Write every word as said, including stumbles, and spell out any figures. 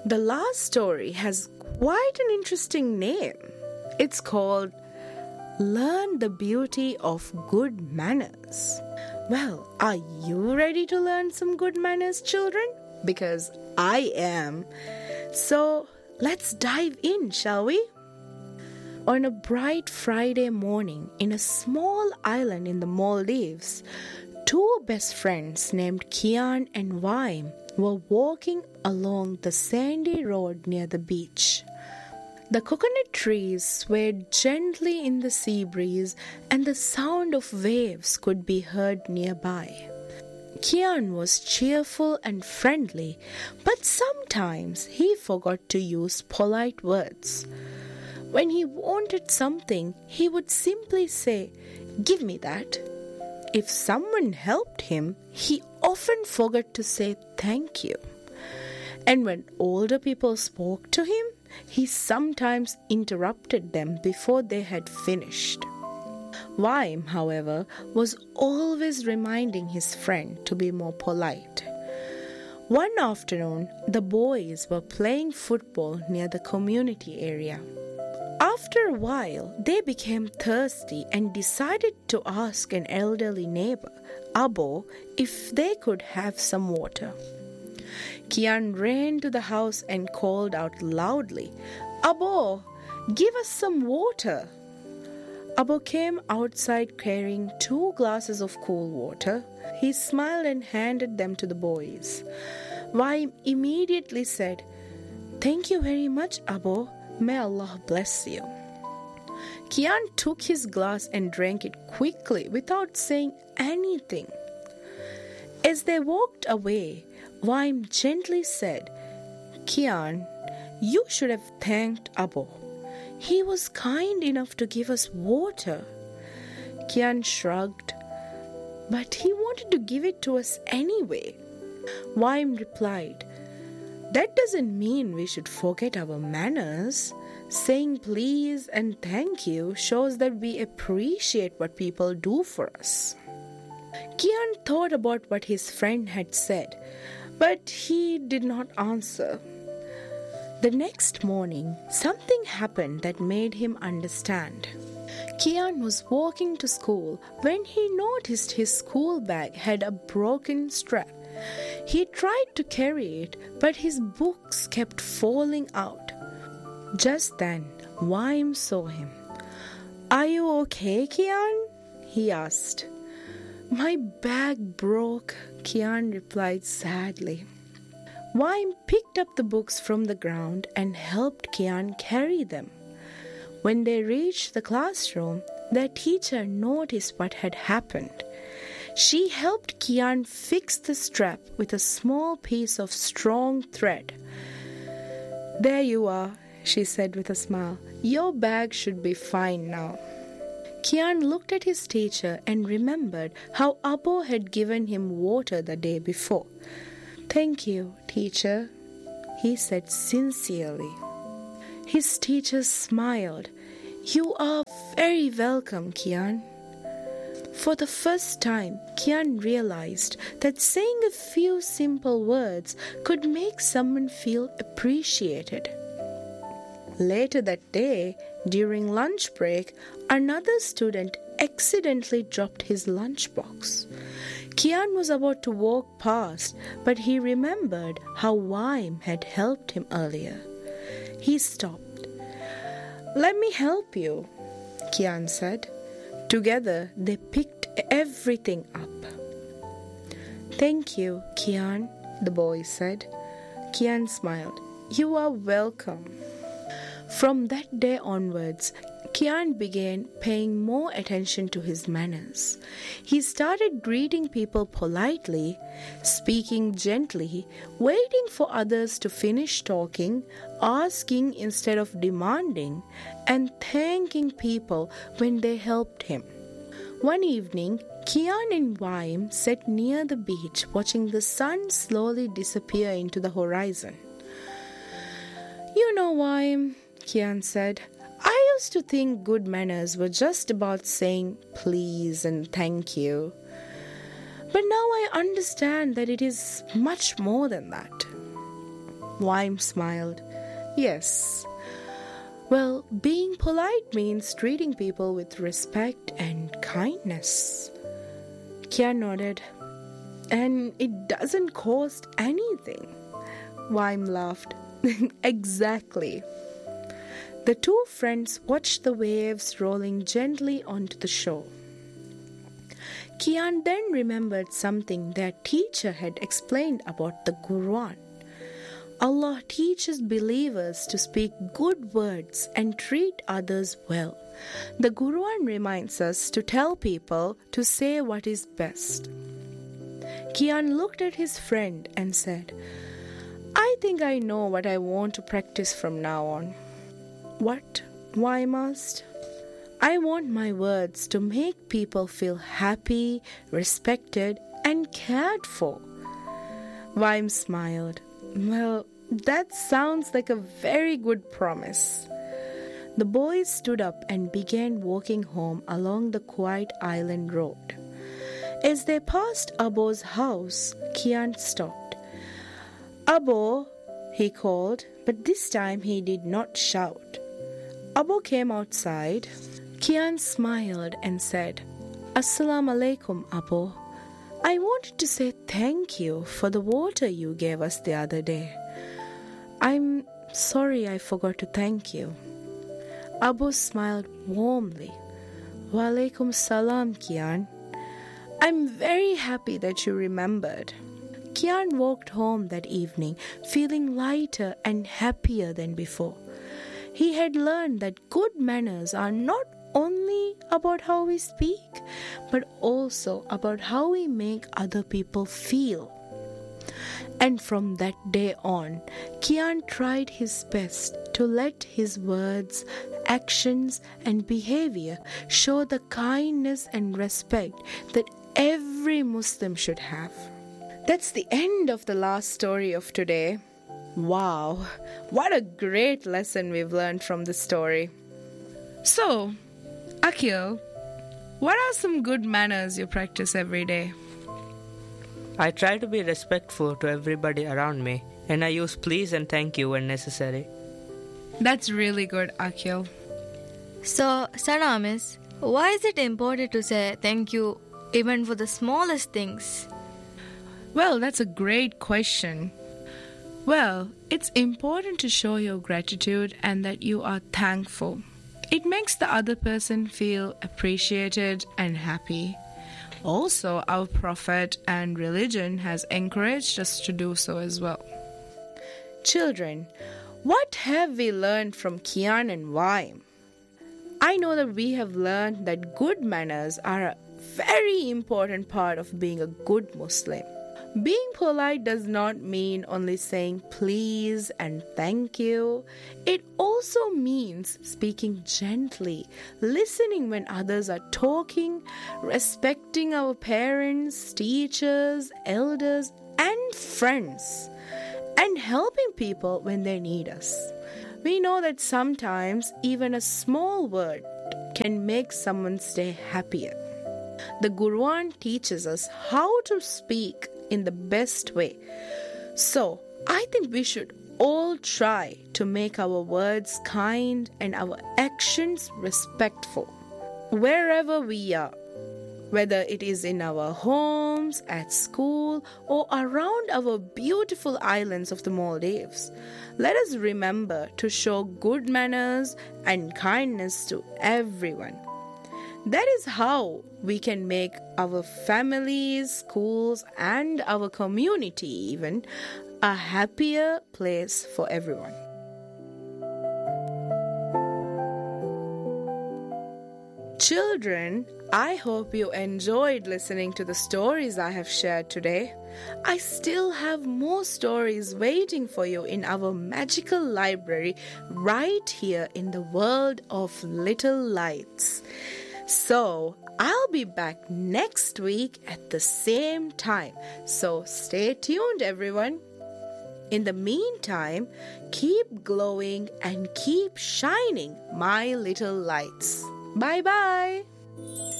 The last story has quite an interesting name. It's called Learn the Beauty of Good Manners. Well, are you ready to learn some good manners, children? Because I am. So let's dive in, shall we? On a bright Friday morning in a small island in the Maldives, two best friends named Kian and Waim were walking along the sandy road near the beach. The coconut trees swayed gently in the sea breeze, and the sound of waves could be heard nearby. Kian was cheerful and friendly, but sometimes he forgot to use polite words. When he wanted something, he would simply say, "Give me that." If someone helped him, he often forgot to say thank you. And when older people spoke to him, he sometimes interrupted them before they had finished. Waim, however, was always reminding his friend to be more polite. One afternoon, the boys were playing football near the community area. After a while, they became thirsty and decided to ask an elderly neighbor, Abo, if they could have some water. Kian ran to the house and called out loudly, "Abo, give us some water." Abo came outside carrying two glasses of cool water. He smiled and handed them to the boys. Waim immediately said, "Thank you very much, Abo. May Allah bless you." Kian took his glass and drank it quickly without saying anything. As they walked away, Waim gently said, "Kian, you should have thanked Abo. He was kind enough to give us water." Kian shrugged, "But he wanted to give it to us anyway." Waim replied, "That doesn't mean we should forget our manners. Saying please and thank you shows that we appreciate what people do for us." Kian thought about what his friend had said, but he did not answer. The next morning, something happened that made him understand. Kian was walking to school when he noticed his school bag had a broken strap. He tried to carry it, but his books kept falling out. Just then, Waim saw him. "Are you okay, Kian?" he asked. "My bag broke," Kian replied sadly. Waim picked up the books from the ground and helped Kian carry them. When they reached the classroom, their teacher noticed what had happened. She helped Kian fix the strap with a small piece of strong thread. "There you are," she said with a smile. "Your bag should be fine now." Kian looked at his teacher and remembered how Abo had given him water the day before. "Thank you, teacher," he said sincerely. His teacher smiled. "You are very welcome, Kian." For the first time, Kian realized that saying a few simple words could make someone feel appreciated. Later that day, during lunch break, another student accidentally dropped his lunchbox. Kian was about to walk past, but he remembered how Waim had helped him earlier. He stopped. "Let me help you," Kian said. Together, they picked everything up. "Thank you, Kian," the boy said. Kian smiled. "You are welcome." From that day onwards, Kian began paying more attention to his manners. He started greeting people politely, speaking gently, waiting for others to finish talking, asking instead of demanding, and thanking people when they helped him. One evening, Kian and Waim sat near the beach watching the sun slowly disappear into the horizon. "You know, Waim," Kian said, "I used to think good manners were just about saying please and thank you. But now I understand that it is much more than that." Waim smiled. Yes. Well, being polite means treating people with respect and kindness. Kian nodded. And it doesn't cost anything. Waim laughed. Exactly. The two friends watched the waves rolling gently onto the shore. Kian then remembered something their teacher had explained about the Quran. Allah teaches believers to speak good words and treat others well. The Quran reminds us to tell people to say what is best. Kian looked at his friend and said, I think I know what I want to practice from now on. What? Why must? I want my words to make people feel happy, respected, and cared for. Waim smiled. Well, that sounds like a very good promise. The boys stood up and began walking home along the quiet island road. As they passed Abo's house, Kian stopped. Abo, he called, but this time he did not shout. Abo came outside. Kian smiled and said, Assalamu alaikum, Abo. I wanted to say thank you for the water you gave us the other day. I'm sorry I forgot to thank you. Abo smiled warmly. Wa alaikum salam, Kian. I'm very happy that you remembered. Kian walked home that evening, feeling lighter and happier than before. He had learned that good manners are not only about how we speak, but also about how we make other people feel. And from that day on, Kian tried his best to let his words, actions, and behavior show the kindness and respect that every Muslim should have. That's the end of the last story of today. Wow, what a great lesson we've learned from the story. So, Akhil, what are some good manners you practice every day? I try to be respectful to everybody around me, and I use please and thank you when necessary. That's really good, Akhil. So, Sanamis, why is it important to say thank you even for the smallest things? Well, that's a great question. Well, it's important to show your gratitude and that you are thankful. It makes the other person feel appreciated and happy. Also, our Prophet and religion has encouraged us to do so as well. Children, what have we learned from Kian and Waim? I know that we have learned that good manners are a very important part of being a good Muslim. Being polite does not mean only saying please and thank you. It also means speaking gently, listening when others are talking, respecting our parents, teachers, elders, and friends, and helping people when they need us. We know that sometimes even a small word can make someone's day happier. The Quran teaches us how to speak in the best way. So, I think we should all try to make our words kind and our actions respectful. Wherever we are, whether it is in our homes, at school, or around our beautiful islands of the Maldives, let us remember to show good manners and kindness to everyone. That is how we can make our families, schools, and our community even a happier place for everyone. Children, I hope you enjoyed listening to the stories I have shared today. I still have more stories waiting for you in our magical library right here in the world of little lights. So, I'll be back next week at the same time. So, stay tuned, everyone. In the meantime, keep glowing and keep shining, my little lights. Bye-bye.